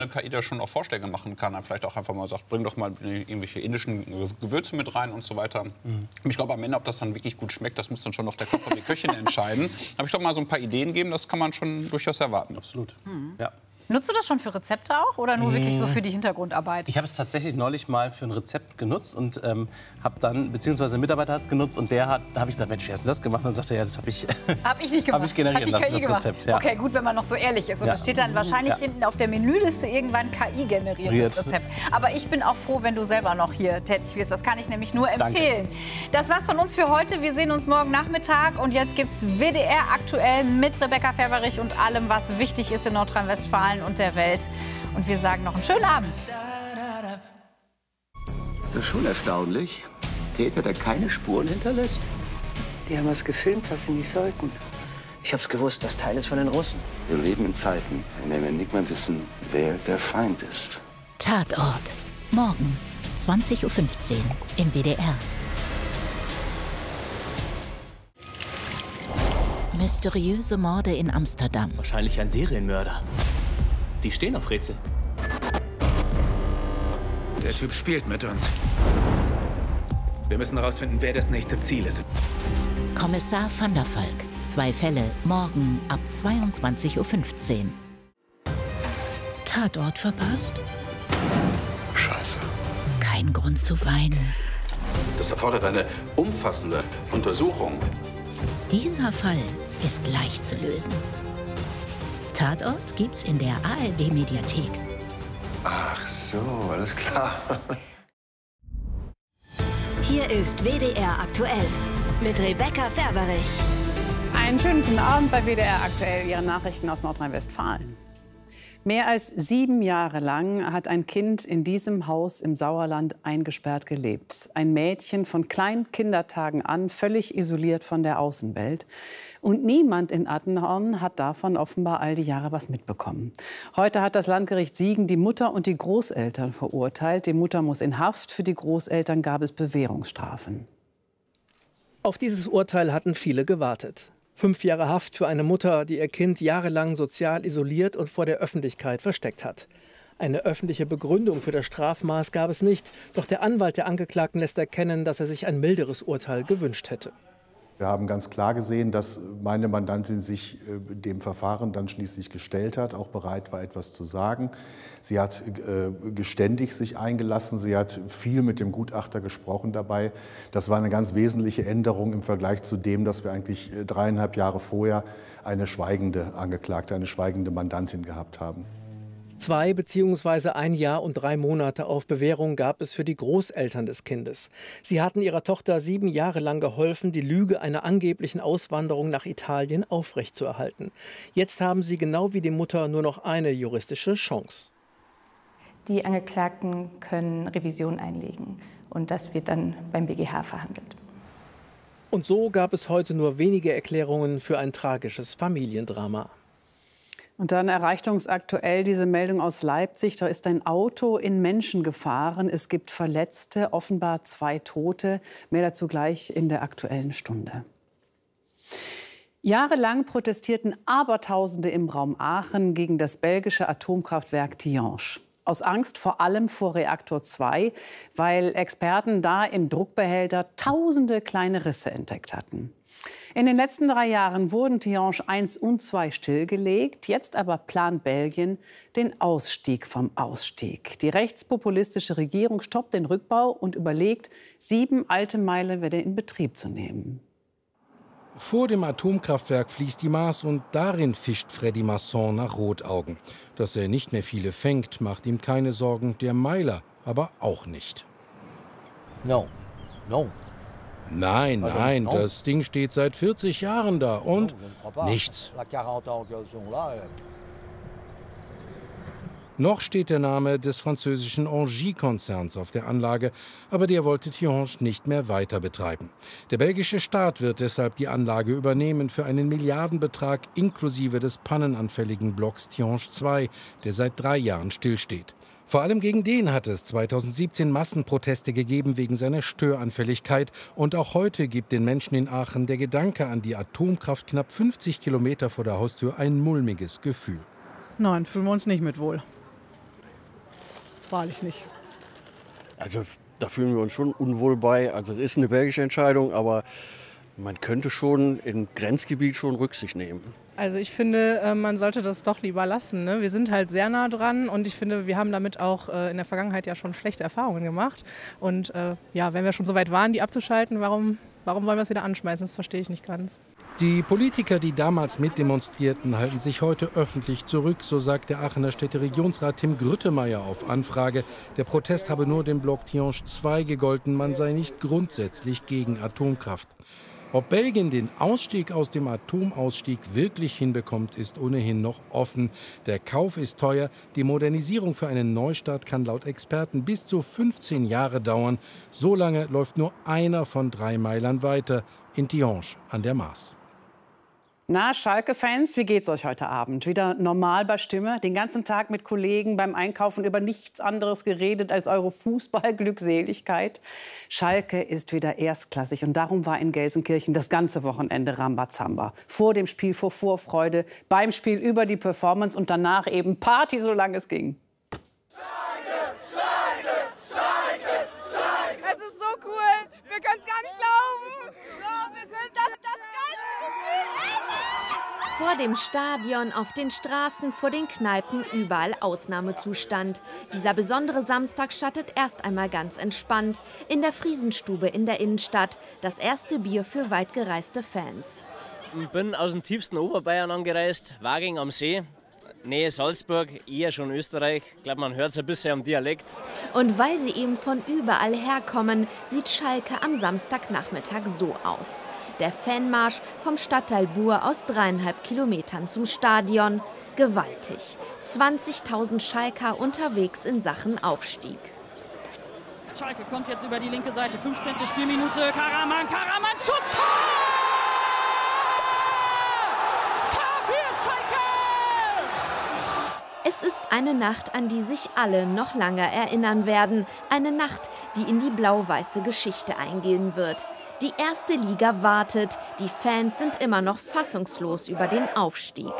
eine KI da schon auch Vorschläge machen kann. Vielleicht auch einfach mal sagt, bring doch mal irgendwelche indischen Gewürze mit rein und so weiter. Ich glaube, am Ende, ob das dann wirklich gut schmeckt, das muss dann schon noch der Koch und die Köchin entscheiden. Aber ich glaube, mal so ein paar Ideen geben, das kann man schon durchaus erwarten. Absolut. Ja. Nutzt du das schon für Rezepte auch oder nur wirklich so für die Hintergrundarbeit? Ich habe es tatsächlich neulich mal für ein Rezept genutzt und habe dann, beziehungsweise ein Mitarbeiter hat es genutzt und da habe ich gesagt, Mensch, wie hast du das gemacht? Und dann sagte er, ja, das habe ich, Hab ich nicht gemacht. hab ich generieren lassen, das gemacht. Rezept. Ja. Okay, gut, wenn man noch so ehrlich ist. Und Ja. da steht dann wahrscheinlich hinten auf der Menüliste irgendwann KI-generiertes Rezept. Aber ich bin auch froh, wenn du selber noch hier tätig wirst. Das kann ich nämlich nur empfehlen. Das war's von uns für heute. Wir sehen uns morgen Nachmittag. Und jetzt gibt's WDR aktuell mit Rebecca Ferberich und allem, was wichtig ist in Nordrhein-Westfalen und der Welt. Und wir sagen noch einen schönen Abend. Ist das schon erstaunlich? Täter, der keine Spuren hinterlässt? Die haben was gefilmt, was sie nicht sollten. Ich hab's gewusst, das Teil ist von den Russen. Wir leben in Zeiten, in denen wir nicht mehr wissen, wer der Feind ist. Tatort. Morgen, 20:15 Uhr im WDR. Mysteriöse Morde in Amsterdam. Wahrscheinlich ein Serienmörder. Die stehen auf Rätsel. Der Typ spielt mit uns. Wir müssen herausfinden, wer das nächste Ziel ist. Kommissar van der Valk. 2 Fälle, morgen ab 22:15 Uhr. Tatort verpasst? Scheiße. Kein Grund zu weinen. Das erfordert eine umfassende Untersuchung. Dieser Fall ist leicht zu lösen. Tatort gibt's in der ARD-Mediathek. Ach so, alles klar. Hier ist WDR aktuell mit Rebecca Ferberich. Einen schönen guten Abend bei WDR aktuell, Ihre Nachrichten aus Nordrhein-Westfalen. Mehr als 7 Jahre lang hat ein Kind in diesem Haus im Sauerland eingesperrt gelebt. Ein Mädchen von kleinen Kindertagen an, völlig isoliert von der Außenwelt. Und niemand in Attendorn hat davon offenbar all die Jahre was mitbekommen. Heute hat das Landgericht Siegen die Mutter und die Großeltern verurteilt. Die Mutter muss in Haft, für die Großeltern gab es Bewährungsstrafen. Auf dieses Urteil hatten viele gewartet. 5 Jahre Haft für eine Mutter, die ihr Kind jahrelang sozial isoliert und vor der Öffentlichkeit versteckt hat. Eine öffentliche Begründung für das Strafmaß gab es nicht. Doch der Anwalt der Angeklagten lässt erkennen, dass er sich ein milderes Urteil gewünscht hätte. Wir haben ganz klar gesehen, dass meine Mandantin sich dem Verfahren dann schließlich gestellt hat, auch bereit war, etwas zu sagen. Sie hat geständig sich eingelassen, sie hat viel mit dem Gutachter gesprochen dabei. Das war eine ganz wesentliche Änderung im Vergleich zu dem, dass wir eigentlich 3,5 Jahre vorher eine schweigende Angeklagte, eine schweigende Mandantin gehabt haben. 2 bzw. 1 Jahr und 3 Monate auf Bewährung gab es für die Großeltern des Kindes. Sie hatten ihrer Tochter 7 Jahre lang geholfen, die Lüge einer angeblichen Auswanderung nach Italien aufrechtzuerhalten. Jetzt haben sie genau wie die Mutter nur noch eine juristische Chance. Die Angeklagten können Revision einlegen und das wird dann beim BGH verhandelt. Und so gab es heute nur wenige Erklärungen für ein tragisches Familiendrama. Und dann erreicht uns aktuell diese Meldung aus Leipzig. Da ist ein Auto in Menschen gefahren. Es gibt Verletzte, offenbar 2 Tote. Mehr dazu gleich in der Aktuellen Stunde. Jahrelang protestierten Abertausende im Raum Aachen gegen das belgische Atomkraftwerk Tihange. Aus Angst vor allem vor Reaktor 2, weil Experten da im Druckbehälter tausende kleine Risse entdeckt hatten. In den letzten 3 Jahren wurden Tihange 1 und 2 stillgelegt. Jetzt aber plant Belgien den Ausstieg vom Ausstieg. Die rechtspopulistische Regierung stoppt den Rückbau und überlegt, 7 alte Meilen wieder in Betrieb zu nehmen. Vor dem Atomkraftwerk fließt die Maas und darin fischt Freddy Masson nach Rotaugen. Dass er nicht mehr viele fängt, macht ihm keine Sorgen, der Meiler aber auch nicht. No. Nein, das Ding steht seit 40 Jahren da und nichts. Noch steht der Name des französischen Engie-Konzerns auf der Anlage, aber der wollte Tihange nicht mehr weiter betreiben. Der belgische Staat wird deshalb die Anlage übernehmen für einen Milliardenbetrag inklusive des pannenanfälligen Blocks Tihange 2, der seit 3 Jahren stillsteht. Vor allem gegen den hat es 2017 Massenproteste gegeben wegen seiner Störanfälligkeit. Und auch heute gibt den Menschen in Aachen der Gedanke an die Atomkraft knapp 50 Kilometer vor der Haustür ein mulmiges Gefühl. Nein, fühlen wir uns nicht mit wohl. wahrlich nicht. Also da fühlen wir uns schon unwohl bei. Also es ist eine belgische Entscheidung, aber man könnte schon im Grenzgebiet schon Rücksicht nehmen. Also ich finde, man sollte das doch lieber lassen, ne? Wir sind halt sehr nah dran und ich finde, wir haben damit auch in der Vergangenheit ja schon schlechte Erfahrungen gemacht. Und ja, wenn wir schon so weit waren, die abzuschalten, warum wollen wir es wieder anschmeißen? Das verstehe ich nicht ganz. Die Politiker, die damals mitdemonstrierten, halten sich heute öffentlich zurück, so sagt der Aachener Städteregierungsrat Tim Grüttemeier auf Anfrage. Der Protest habe nur dem Block Tihange 2 gegolten, man sei nicht grundsätzlich gegen Atomkraft. Ob Belgien den Ausstieg aus dem Atomausstieg wirklich hinbekommt, ist ohnehin noch offen. Der Kauf ist teuer, die Modernisierung für einen Neustart kann laut Experten bis zu 15 Jahre dauern. So lange läuft nur einer von 3 Meilern weiter, in Tihange an der Maas. Na, Schalke-Fans, wie geht's euch heute Abend? Wieder normal bei Stimme? Den ganzen Tag mit Kollegen beim Einkaufen über nichts anderes geredet als eure Fußballglückseligkeit? Schalke ist wieder erstklassig und darum war in Gelsenkirchen das ganze Wochenende Rambazamba. Vor dem Spiel vor Vorfreude, beim Spiel über die Performance und danach eben Party, solange es ging. Es ist so cool, wir können es gar nicht glauben. Ja, wir können das Vor dem Stadion, auf den Straßen, vor den Kneipen, überall Ausnahmezustand. Dieser besondere Samstag startet erst einmal ganz entspannt. In der Friesenstube in der Innenstadt. Das erste Bier für weit gereiste Fans. Ich bin aus dem tiefsten Oberbayern angereist, Waging am See. Nähe Salzburg, eher schon Österreich. Ich glaube, man hört es ein bisschen am Dialekt. Und weil sie eben von überall herkommen, sieht Schalke am Samstagnachmittag so aus. Der Fanmarsch vom Stadtteil Buhr aus 3,5 Kilometern zum Stadion. Gewaltig. 20.000 Schalker unterwegs in Sachen Aufstieg. Schalke kommt jetzt über die linke Seite. 15. Spielminute. Karaman, Schuss! Es ist eine Nacht, an die sich alle noch lange erinnern werden. Eine Nacht, die in die blau-weiße Geschichte eingehen wird. Die erste Liga wartet. Die Fans sind immer noch fassungslos über den Aufstieg.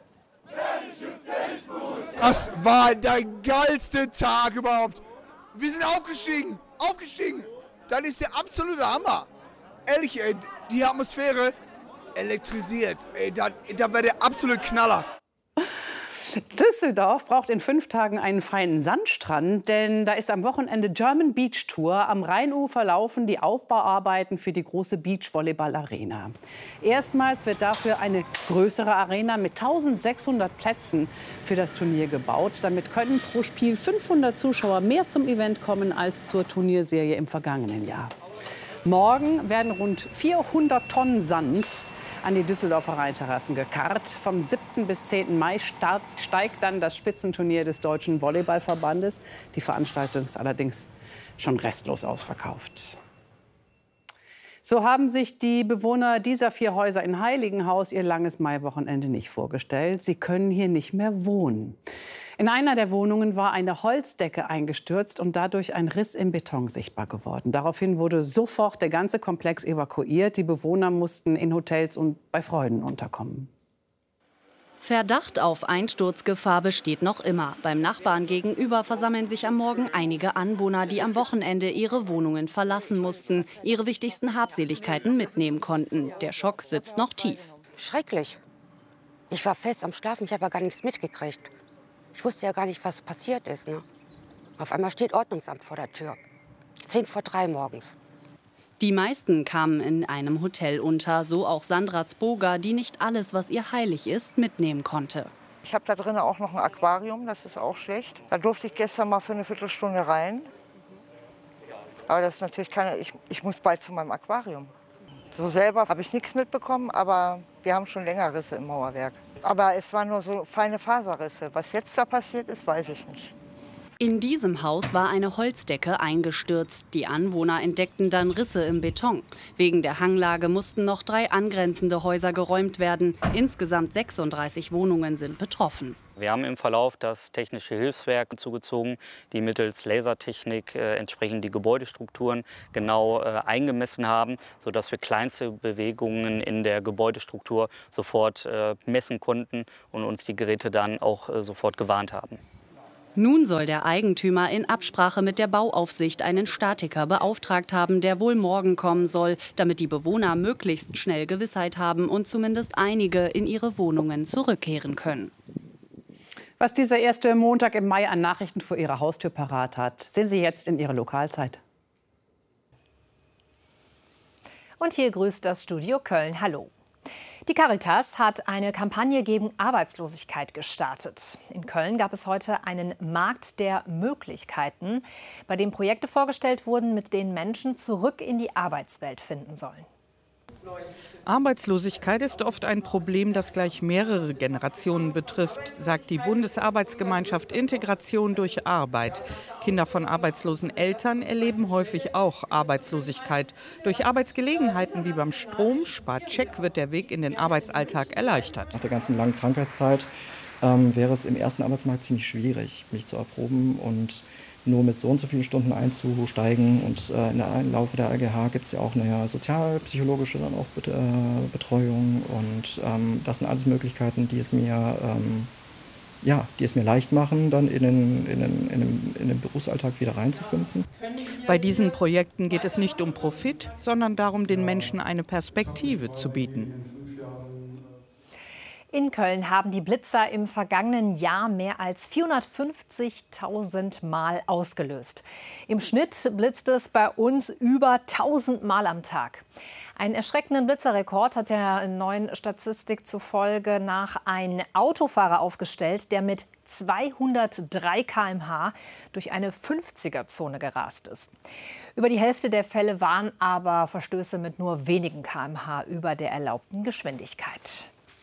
Das war der geilste Tag überhaupt. Wir sind aufgestiegen. Das ist der absolute Hammer. Ehrlich, ey, die Atmosphäre elektrisiert. Ey, das war der absolute Knaller. Düsseldorf braucht in 5 Tagen einen feinen Sandstrand, denn da ist am Wochenende German Beach Tour. Am Rheinufer laufen die Aufbauarbeiten für die große Beachvolleyball-Arena. Erstmals wird dafür eine größere Arena mit 1600 Plätzen für das Turnier gebaut. Damit können pro Spiel 500 Zuschauer mehr zum Event kommen als zur Turnierserie im vergangenen Jahr. Morgen werden rund 400 Tonnen Sand an die Düsseldorfer Rheinterrassen gekarrt. Vom 7. bis 10. Mai steigt dann das Spitzenturnier des Deutschen Volleyballverbandes. Die Veranstaltung ist allerdings schon restlos ausverkauft. So haben sich die Bewohner dieser 4 Häuser in Heiligenhaus ihr langes Maiwochenende nicht vorgestellt. Sie können hier nicht mehr wohnen. In einer der Wohnungen war eine Holzdecke eingestürzt und dadurch ein Riss im Beton sichtbar geworden. Daraufhin wurde sofort der ganze Komplex evakuiert. Die Bewohner mussten in Hotels und bei Freunden unterkommen. Verdacht auf Einsturzgefahr besteht noch immer. Beim Nachbarn gegenüber versammeln sich am Morgen einige Anwohner, die am Wochenende ihre Wohnungen verlassen mussten, ihre wichtigsten Habseligkeiten mitnehmen konnten. Der Schock sitzt noch tief. Schrecklich. Ich war fest am Schlafen, ich habe ja gar nichts mitgekriegt. Ich wusste ja gar nicht, was passiert ist. Ne? Auf einmal steht Ordnungsamt vor der Tür. 2:50 morgens. Die meisten kamen in einem Hotel unter, so auch Sandra Zboga, die nicht alles, was ihr heilig ist, mitnehmen konnte. Ich habe da drin auch noch ein Aquarium, das ist auch schlecht. Da durfte ich gestern mal für eine Viertelstunde rein. Aber das ist natürlich keine, ich muss bald zu meinem Aquarium. So selber habe ich nichts mitbekommen, aber wir haben schon länger Risse im Mauerwerk. Aber es waren nur so feine Faserrisse. Was jetzt da passiert ist, weiß ich nicht. In diesem Haus war eine Holzdecke eingestürzt. Die Anwohner entdeckten dann Risse im Beton. Wegen der Hanglage mussten noch 3 angrenzende Häuser geräumt werden. Insgesamt 36 Wohnungen sind betroffen. Wir haben im Verlauf das technische Hilfswerk zugezogen, die mittels Lasertechnik entsprechend die Gebäudestrukturen genau eingemessen haben, sodass wir kleinste Bewegungen in der Gebäudestruktur sofort messen konnten und uns die Geräte dann auch sofort gewarnt haben. Nun soll der Eigentümer in Absprache mit der Bauaufsicht einen Statiker beauftragt haben, der wohl morgen kommen soll, damit die Bewohner möglichst schnell Gewissheit haben und zumindest einige in ihre Wohnungen zurückkehren können. Was dieser erste Montag im Mai an Nachrichten vor Ihrer Haustür parat hat, sehen Sie jetzt in Ihrer Lokalzeit. Und hier grüßt das Studio Köln. Hallo. Die Caritas hat eine Kampagne gegen Arbeitslosigkeit gestartet. In Köln gab es heute einen Markt der Möglichkeiten, bei dem Projekte vorgestellt wurden, mit denen Menschen zurück in die Arbeitswelt finden sollen. Arbeitslosigkeit ist oft ein Problem, das gleich mehrere Generationen betrifft, sagt die Bundesarbeitsgemeinschaft Integration durch Arbeit. Kinder von arbeitslosen Eltern erleben häufig auch Arbeitslosigkeit. Durch Arbeitsgelegenheiten wie beim Stromsparcheck wird der Weg in den Arbeitsalltag erleichtert. Nach der ganzen langen Krankheitszeit wäre es im ersten Arbeitsmarkt ziemlich schwierig, mich zu erproben und nur mit so und so vielen Stunden einzusteigen. Und im Laufe der AGH gibt es ja auch eine sozialpsychologische dann auch Betreuung. Und das sind alles Möglichkeiten, die es mir leicht machen, dann in den Berufsalltag wieder reinzufinden. Bei diesen Projekten geht es nicht um Profit, sondern darum, den Menschen eine Perspektive zu bieten. In Köln haben die Blitzer im vergangenen Jahr mehr als 450.000 Mal ausgelöst. Im Schnitt blitzt es bei uns über 1000 Mal am Tag. Einen erschreckenden Blitzerrekord hat der neuen Statistik zufolge nach ein Autofahrer aufgestellt, der mit 203 km/h durch eine 50er-Zone gerast ist. Über die Hälfte der Fälle waren aber Verstöße mit nur wenigen km/h über der erlaubten Geschwindigkeit.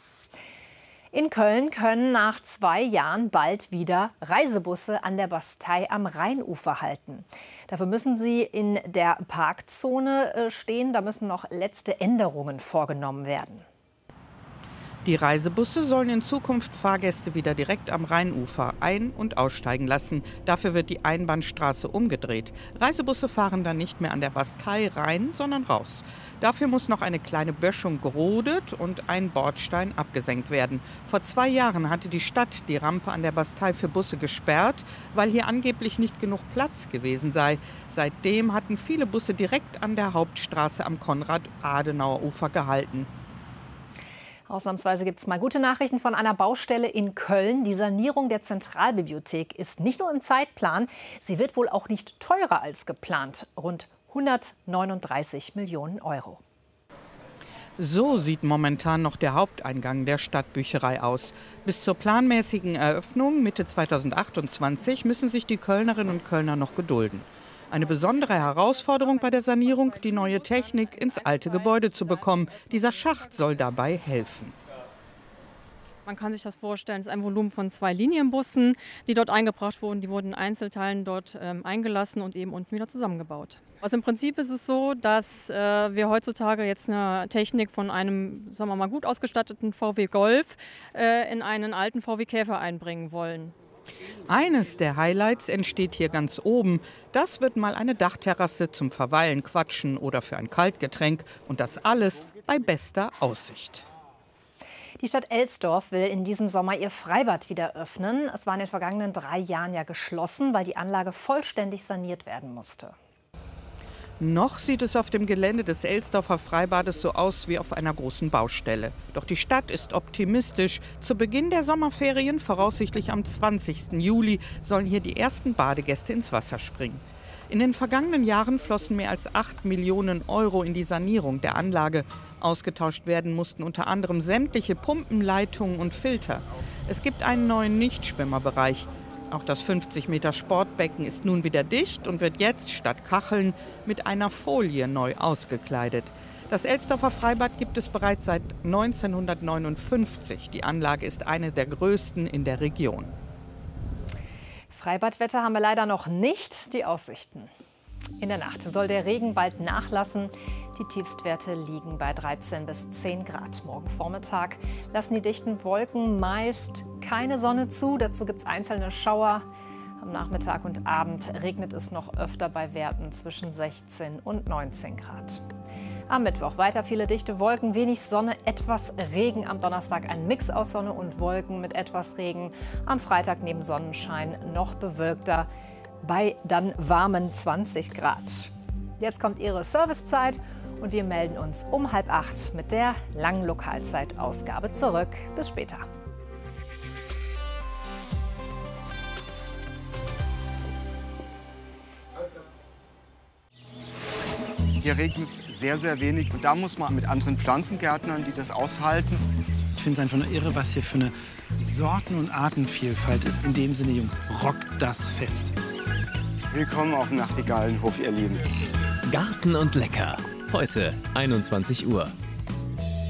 In Köln können nach 2 Jahren bald wieder Reisebusse an der Bastei am Rheinufer halten. Dafür müssen sie in der Parkzone stehen. Da müssen noch letzte Änderungen vorgenommen werden. Die Reisebusse sollen in Zukunft Fahrgäste wieder direkt am Rheinufer ein- und aussteigen lassen. Dafür wird die Einbahnstraße umgedreht. Reisebusse fahren dann nicht mehr an der Bastei rein, sondern raus. Dafür muss noch eine kleine Böschung gerodet und ein Bordstein abgesenkt werden. Vor 2 Jahren hatte die Stadt die Rampe an der Bastei für Busse gesperrt, weil hier angeblich nicht genug Platz gewesen sei. Seitdem hatten viele Busse direkt an der Hauptstraße am Konrad-Adenauer-Ufer gehalten. Ausnahmsweise gibt es mal gute Nachrichten von einer Baustelle in Köln. Die Sanierung der Zentralbibliothek ist nicht nur im Zeitplan, sie wird wohl auch nicht teurer als geplant. Rund 139 Millionen Euro. So sieht momentan noch der Haupteingang der Stadtbücherei aus. Bis zur planmäßigen Eröffnung Mitte 2028 müssen sich die Kölnerinnen und Kölner noch gedulden. Eine besondere Herausforderung bei der Sanierung, die neue Technik ins alte Gebäude zu bekommen. Dieser Schacht soll dabei helfen. Man kann sich das vorstellen, es ist ein Volumen von 2 Linienbussen, die dort eingebracht wurden. Die wurden in Einzelteilen dort eingelassen und eben unten wieder zusammengebaut. Also im Prinzip ist es so, dass wir heutzutage jetzt eine Technik von einem, sagen wir mal, gut ausgestatteten VW Golf in einen alten VW Käfer einbringen wollen. Eines der Highlights entsteht hier ganz oben. Das wird mal eine Dachterrasse zum Verweilen, Quatschen oder für ein Kaltgetränk. Und das alles bei bester Aussicht. Die Stadt Elsdorf will in diesem Sommer ihr Freibad wieder öffnen. Es war in den vergangenen 3 Jahren ja geschlossen, weil die Anlage vollständig saniert werden musste. Noch sieht es auf dem Gelände des Elsdorfer Freibades so aus wie auf einer großen Baustelle. Doch die Stadt ist optimistisch. Zu Beginn der Sommerferien, voraussichtlich am 20. Juli, sollen hier die ersten Badegäste ins Wasser springen. In den vergangenen Jahren flossen mehr als 8 Millionen Euro in die Sanierung der Anlage. Ausgetauscht werden mussten unter anderem sämtliche Pumpen, Leitungen und Filter. Es gibt einen neuen Nichtschwimmerbereich. Auch das 50 Meter Sportbecken ist nun wieder dicht und wird jetzt statt Kacheln mit einer Folie neu ausgekleidet. Das Elsdorfer Freibad gibt es bereits seit 1959. Die Anlage ist eine der größten in der Region. Freibadwetter haben wir leider noch nicht. Die Aussichten. In der Nacht soll der Regen bald nachlassen. Die Tiefstwerte liegen bei 13 bis 10 Grad. Morgen Vormittag lassen die dichten Wolken meist keine Sonne zu. Dazu gibt es einzelne Schauer. Am Nachmittag und Abend regnet es noch öfter bei Werten zwischen 16 und 19 Grad. Am Mittwoch weiter viele dichte Wolken, wenig Sonne, etwas Regen. Am Donnerstag ein Mix aus Sonne und Wolken mit etwas Regen. Am Freitag neben Sonnenschein noch bewölkter bei dann warmen 20 Grad. Jetzt kommt Ihre Servicezeit und wir melden uns um 7:30 mit der langen Lokalzeitausgabe zurück. Bis später. Hier regnet es sehr, sehr wenig. Und da muss man mit anderen Pflanzengärtnern, die das aushalten. Ich finde es einfach nur irre, was hier für eine Sorten- und Artenvielfalt ist. In dem Sinne, Jungs, rockt das Fest. Willkommen auf dem Nachtigallenhof, ihr Lieben. Garten und Lecker. Heute 21 Uhr.